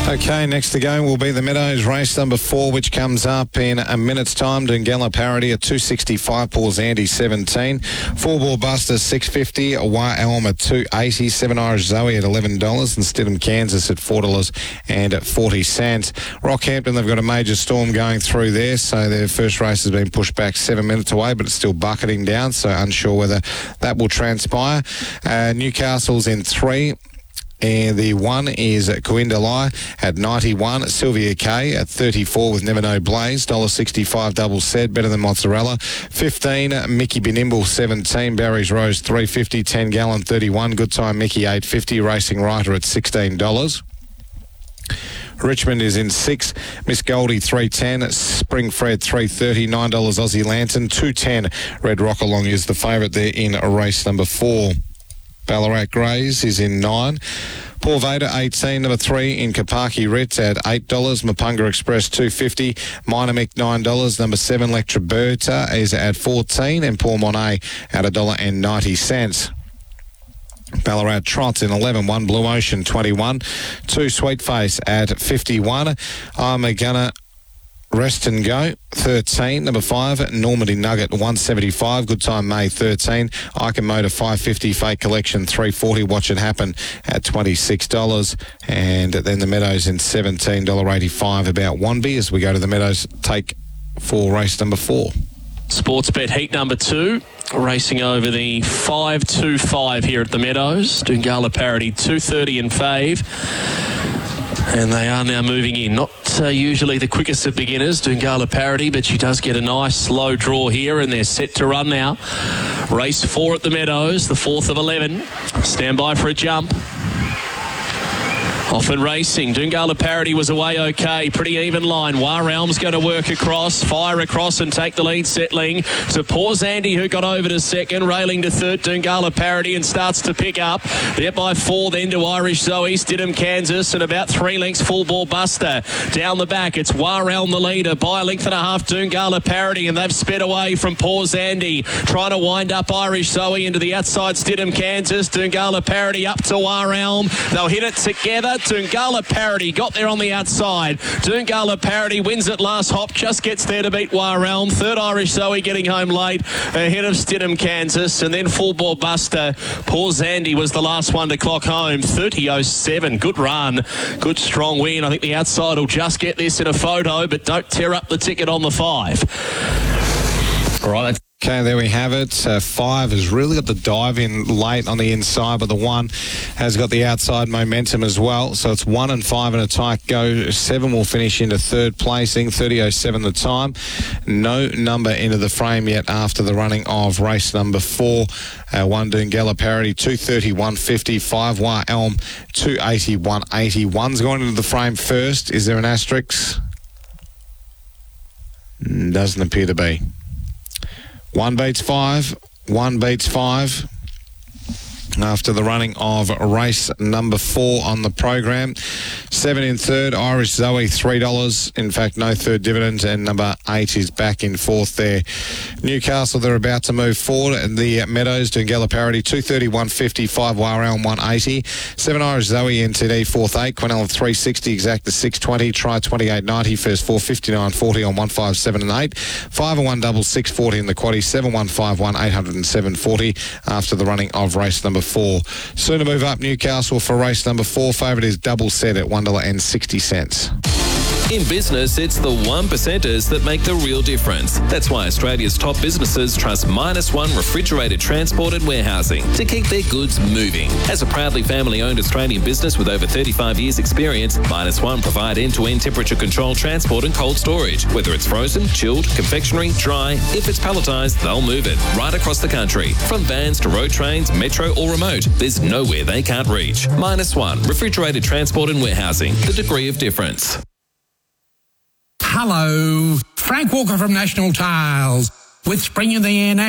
Okay, next to go will be the Meadows race number 4, which comes up in a minute's time. Dungalla Parity at 265, Paul's Andy 17, 4-Ball Buster 650, Wah Elm at 280, 7 Irish Zoe at $11, and Stidham Kansas at $4.40. Rockhampton, they've got a major storm going through there, so their first race has been pushed back 7 minutes away, but it's still bucketing down, so unsure whether that will transpire. Newcastle's in 3. And the 1 is Coindalai at 91, Sylvia K at 34 with Never No Blaze, $1.65 double set, better than mozzarella. 15, Mickey Benimble 17, Barry's Rose 350, 10 Gallon 31, Good Time Mickey 850, Racing Writer at $16. Richmond is in 6, Miss Goldie 310, Spring Fred 330, $9 Aussie Lantern, 210. Red Rock Along is the favourite there in race number 4. Ballarat Greys is in 9. Paul Vader 18, number 3 in Kapaki Ritz at $8. Mapunga Express 250, Minor Mick $9. Number 7 Lectra Berta is at 14, and Paul Monet at $1.90. Ballarat Trots in 11, 1 Blue Ocean 21, 2 Sweet Face at 51. I'm gonna Rest and Go 13, number 5 Normandy Nugget 175, Good Time May 13, Icon Motor 550, Fake Collection 340, Watch It Happen at $26, and then the Meadows in $17.85 about Wanby as we go to the Meadows take for race number 4. Sportsbet heat number 2, racing over the 525 here at the Meadows. Dungalla Parity 230 and fave. And they are now moving in. Not usually the quickest of beginners, Dungalla Parity, but she does get a nice slow draw here, and they're set to run now. Race 4 at the Meadows, the 4th of 11. Stand by for a jump. Off and racing. Dungalla Parity was away okay. Pretty even line. Wah Realm's going to work across, fire across and take the lead, settling to Paws Andy, who got over to second, railing to third. Dungalla Parity and starts to pick up. There by 4 then to Irish Zoe, Stidham Kansas, and about 3 lengths 4-Ball Buster. Down the back, it's Wah Realm the leader by a length and a half. Dungalla Parity, and they've sped away from Paws Andy, trying to wind up Irish Zoe into the outside. Stidham Kansas, Dungalla Parity up to Wah Realm. They'll hit it together. Dungalla Parity got there on the outside. Dungalla Parity wins at last hop, just gets there to beat Wah Realm. Third Irish Zoe getting home late ahead of Stidham Kansas, and then 4-Ball Buster. Paul Zandy was the last one to clock home. 30.07. Good run. Good strong win. I think the outside will just get this in a photo, but don't tear up the ticket on the 5. All right. Okay, there we have it. 5 has really got the dive in late on the inside, but the 1 has got the outside momentum as well. So it's 1 and 5 in a tight go. 7 will finish into third placing. 30.07 the time. No number into the frame yet after the running of race number 4. 1 Dungalla Parity 230, 150. 5 Wah Elm 280, 180. 1's going into the frame first. Is there an asterisk? Doesn't appear to be. 1 beats 5. 1 beats 5. After the running of race number 4 on the program. 7 in third, Irish Zoe, $3. In fact, no third dividend, and number 8 is back in fourth there. Newcastle, they're about to move forward. And the Meadows, Dungalla Parity, 230, 150, 5 Wah Realm, 180. 7 Irish Zoe, NTD, fourth 8. Quinella, 360, exact 620. Try 28.90, first 4, 59.40 on 157 and 8. 5 and 1 double 640 in the quaddie. 7 1 5 1 807.40 after the running of race number 4. Soon to move up Newcastle for race number 4. Favourite is double set at $1.60. In business, it's the 1%ers that make the real difference. That's why Australia's top businesses trust Minus One Refrigerated Transport and Warehousing to keep their goods moving. As a proudly family-owned Australian business with over 35 years' experience, Minus One provide end-to-end temperature-controlled transport and cold storage. Whether it's frozen, chilled, confectionery, dry, if it's palletised, they'll move it right across the country. From vans to road trains, metro or remote, there's nowhere they can't reach. Minus One Refrigerated Transport and Warehousing, the degree of difference. Hello, Frank Walker from National Tiles. With spring in the air,